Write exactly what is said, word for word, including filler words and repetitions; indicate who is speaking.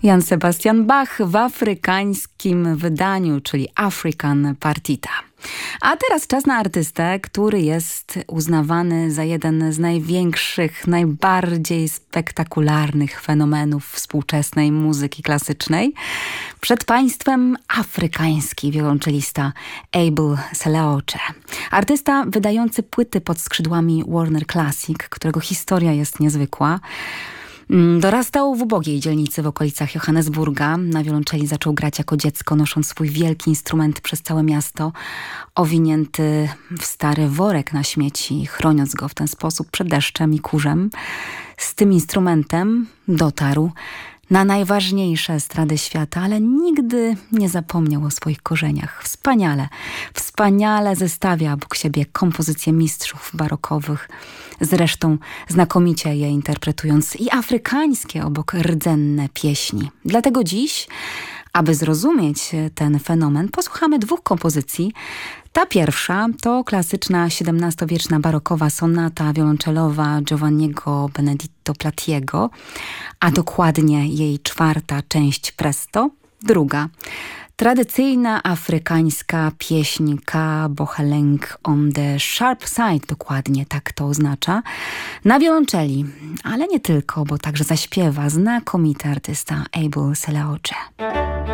Speaker 1: Jan Sebastian Bach w afrykańskim wydaniu, czyli African Partita. A teraz czas na artystę, który jest uznawany za jeden z największych, najbardziej spektakularnych fenomenów współczesnej muzyki klasycznej. Przed państwem afrykański wiolonczelista Abel Selassie. Artysta wydający płyty pod skrzydłami Warner Classic, którego historia jest niezwykła. Dorastał w ubogiej dzielnicy w okolicach Johannesburga. Na wiolonczeli zaczął grać jako dziecko, nosząc swój wielki instrument przez całe miasto, owinięty w stary worek na śmieci, chroniąc go w ten sposób przed deszczem i kurzem. Z tym instrumentem dotarł na najważniejsze estrady świata, ale nigdy nie zapomniał o swoich korzeniach. Wspaniale, wspaniale zestawia obok siebie kompozycje mistrzów barokowych, zresztą znakomicie je interpretując, i afrykańskie obok rdzenne pieśni. Dlatego dziś, aby zrozumieć ten fenomen, posłuchamy dwóch kompozycji. Ta pierwsza to klasyczna siedemnastowieczna barokowa sonata wiolonczelowa Giovanniego Benedetto Platiego, a dokładnie jej czwarta część presto. Druga, tradycyjna afrykańska pieśń Ka Bohaleng on the Sharp Side, dokładnie tak to oznacza, na wiolonczeli, ale nie tylko, bo także zaśpiewa znakomity artysta Abel Selassie.